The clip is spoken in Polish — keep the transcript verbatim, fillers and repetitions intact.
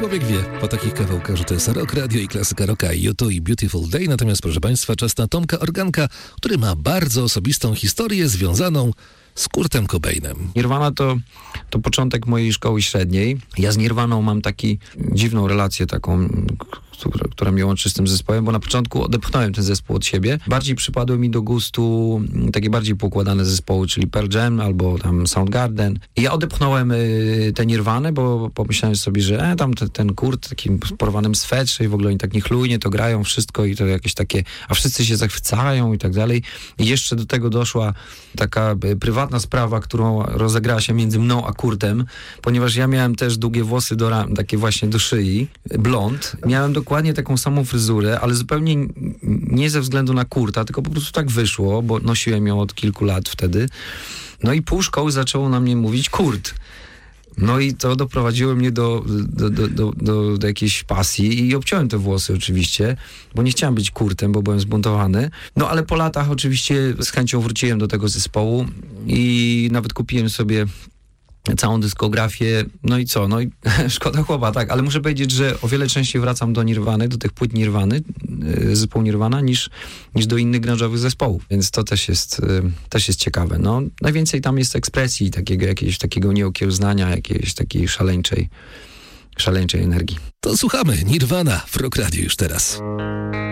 Człowiek wie po takich kawałkach, że to jest Rock Radio i klasyka rocka U two i Beautiful Day. Natomiast, proszę Państwa, czas na Tomka Organka, który ma bardzo osobistą historię związaną z Kurtem Cobainem. Nirvana to, to początek mojej szkoły średniej. Ja z Nirvaną mam taki dziwną relację taką, która, która mnie łączy z tym zespołem, bo na początku odepchnąłem ten zespół od siebie. Bardziej przypadły mi do gustu takie bardziej poukładane zespoły, czyli Pearl Jam albo tam Soundgarden. I ja odepchnąłem y, tę Nirvanę, bo pomyślałem sobie, że e, tam te, ten Kurt takim porwanym swetrze i w ogóle oni tak niechlujnie to grają wszystko i to jakieś takie, a wszyscy się zachwycają i tak dalej. I jeszcze do tego doszła taka y, prywatna sprawa, którą rozegrała się między mną a Kurtem, ponieważ ja miałem też długie włosy do ram, takie właśnie do szyi, blond. Miałem dokładnie taką samą fryzurę, ale zupełnie nie ze względu na Kurta, tylko po prostu tak wyszło, bo nosiłem ją od kilku lat wtedy. No i pół szkoły zaczęło na mnie mówić Kurt. No i to doprowadziło mnie do, do, do, do, do, do jakiejś pasji i obciąłem te włosy oczywiście, bo nie chciałem być Kurtem, bo byłem zbuntowany. No ale po latach oczywiście z chęcią wróciłem do tego zespołu i nawet kupiłem sobie całą dyskografię, no i co, no i szkoda chłopa, tak, ale muszę powiedzieć, że o wiele częściej wracam do Nirwany, do tych płyt Nirwany, zespołu Nirvana, niż, niż do innych grunge'owych zespołów, więc to też jest, też jest ciekawe. No, najwięcej tam jest ekspresji, takiego jakiegoś takiego nieokiełznania, jakiejś takiej szaleńczej, szaleńczej energii. To słuchamy Nirvana w Rock Radio już teraz.